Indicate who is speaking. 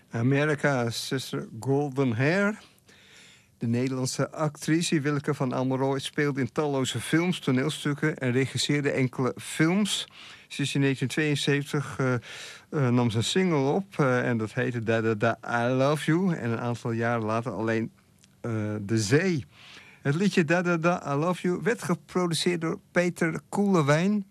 Speaker 1: America, Sister Golden Hair. De Nederlandse actrice Willeke van Almeroy speelde in talloze films, toneelstukken en regisseerde enkele films. Ze is in 1972 nam ze een single op en dat heette Da Da Da I Love You. En een aantal jaren later alleen De Zee. Het liedje Da Da Da I Love You werd geproduceerd door Peter Koelewijn.